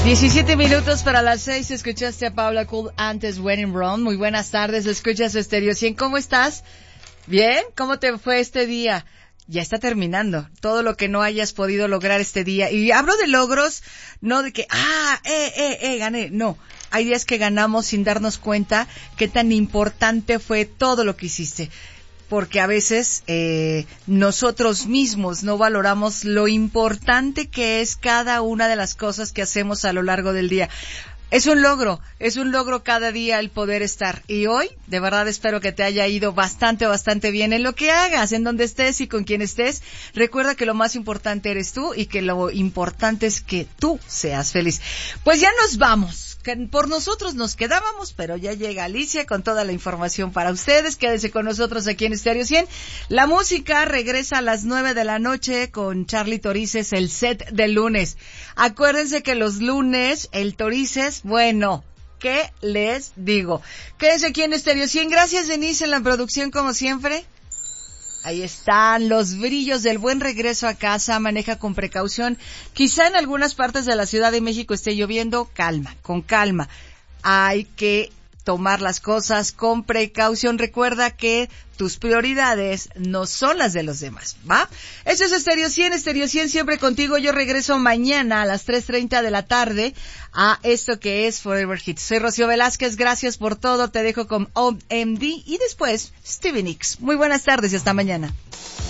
17 minutos para las 6, escuchaste a Paula Cole antes When in Rome. Muy buenas tardes, escuchas Estéreo 100. ¿Cómo estás? ¿Bien? ¿Cómo te fue este día? Ya está terminando. Todo lo que no hayas podido lograr este día. Y hablo de logros, no de que, gané. No. Hay días que ganamos sin darnos cuenta qué tan importante fue todo lo que hiciste. Porque a veces nosotros mismos no valoramos lo importante que es cada una de las cosas que hacemos a lo largo del día. Es un logro cada día el poder estar. Y hoy, de verdad, espero que te haya ido bastante bien en lo que hagas, en donde estés y con quien estés. Recuerda que lo más importante eres tú y que lo importante es que tú seas feliz. Pues ya nos vamos. Que por nosotros nos quedábamos, pero ya llega Alicia con toda la información para ustedes. Quédense con nosotros aquí en Estéreo 100. La música regresa a las 9 de la noche con Charly Torices, el set del lunes. Acuérdense que los lunes, el Torices, bueno, ¿qué les digo? Quédense aquí en Estéreo 100. Gracias, Denise, en la producción, como siempre. Ahí están los brillos del buen regreso a casa. Maneja con precaución. Quizá en algunas partes de la Ciudad de México esté lloviendo. Calma, con calma. Hay que tomar las cosas con precaución. Recuerda que tus prioridades no son las de los demás, ¿va? Eso es Estéreo 100, Estéreo 100 siempre contigo. Yo regreso mañana a las 3:30 de la tarde a esto que es Forever Hits. Soy Rocío Velázquez, gracias por todo. Te dejo con OMD y después Stevie Nicks. Muy buenas tardes y hasta mañana.